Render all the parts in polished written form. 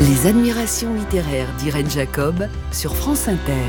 Les admirations littéraires d'Irène Jacob sur France Inter.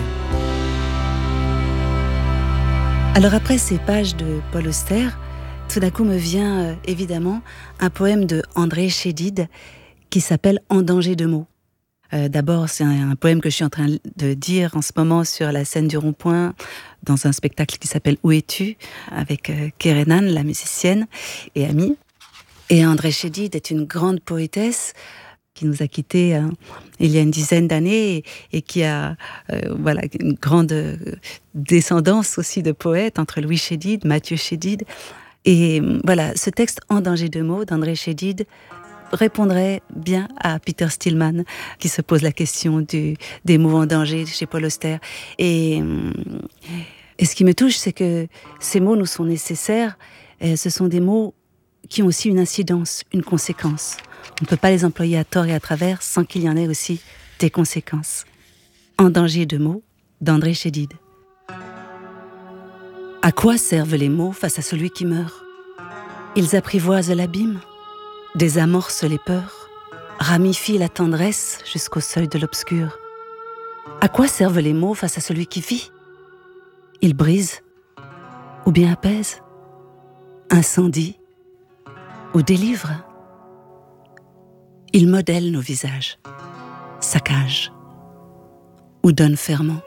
Alors après ces pages de Paul Auster, tout d'un coup me vient évidemment un poème de André Chédid qui s'appelle « En danger de mots ». D'abord, c'est un poème que je suis en train de dire en ce moment sur la scène du Rond-Point, dans un spectacle qui s'appelle « Où es-tu ?», avec Kerenan, la musicienne et amie. Et André Chédid est une grande poétesse qui nous a quittés il y a une dizaine d'années et qui a une grande descendance aussi de poètes entre Louis Chédid, Mathieu Chédid. Et voilà, ce texte « En danger de mots » d'André Chédid répondrait bien à Peter Stillman qui se pose la question des mots en danger chez Paul Auster. Et ce qui me touche, c'est que ces mots nous sont nécessaires. Ce sont des mots qui ont aussi une incidence, une conséquence. On ne peut pas les employer à tort et à travers sans qu'il y en ait aussi des conséquences. En danger de mots d'André Chédid. À quoi servent les mots face à celui qui meurt ? Ils apprivoisent l'abîme, désamorcent les peurs, ramifient la tendresse jusqu'au seuil de l'obscur. À quoi servent les mots face à celui qui vit ? Ils brisent ou bien apaisent, incendient ou délivrent. Ils modèlent nos visages, saccagent ou donnent ferment.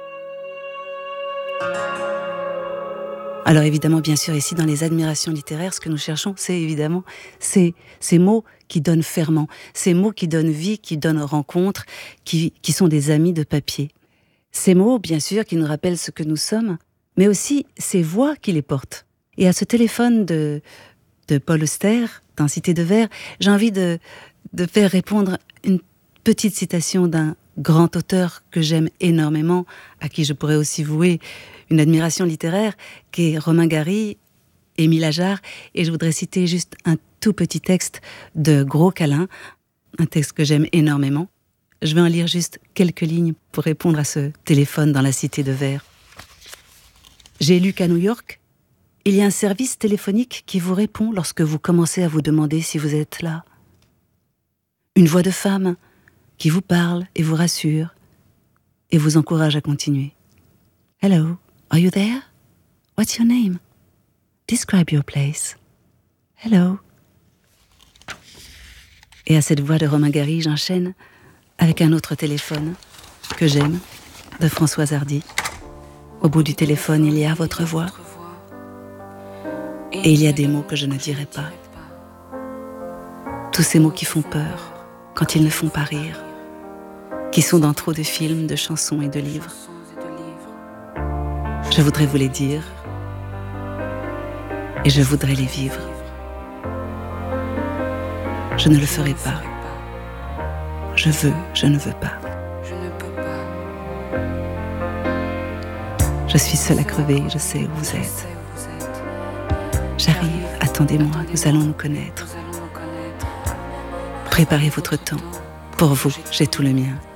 Alors évidemment, bien sûr, ici dans les admirations littéraires, ce que nous cherchons, c'est évidemment ces mots qui donnent ferment, ces mots qui donnent vie, qui donnent rencontre, qui sont des amis de papier. Ces mots, bien sûr, qui nous rappellent ce que nous sommes, mais aussi ces voix qui les portent. Et à ce téléphone de Paul Auster, dans Cité de Verre, j'ai envie de faire répondre une petite citation d'un grand auteur que j'aime énormément, à qui je pourrais aussi vouer une admiration littéraire, qui est Romain Gary, Émile Ajar, et je voudrais citer juste un tout petit texte de Gros Câlin, un texte que j'aime énormément. Je vais en lire juste quelques lignes pour répondre à ce téléphone dans la Cité de Verre. J'ai lu qu'à New York, il y a un service téléphonique qui vous répond lorsque vous commencez à vous demander si vous êtes là. Une voix de femme qui vous parle et vous rassure et vous encourage à continuer. Hello, are you there? What's your name? Describe your place. Hello. Et à cette voix de Romain Gary, j'enchaîne avec un autre téléphone que j'aime, de Françoise Hardy. Au bout du téléphone, il y a votre voix. Et il y a des mots que je ne dirai pas. Tous ces mots qui font peur quand ils ne font pas rire, qui sont dans trop de films, de chansons et de livres. Je voudrais vous les dire et je voudrais les vivre. Je ne le ferai pas. Je veux, je ne veux pas. Je suis seule à crever, je sais où vous êtes. J'arrive, attendez-moi, nous allons nous connaître. Préparez votre temps. Pour vous, j'ai tout le mien.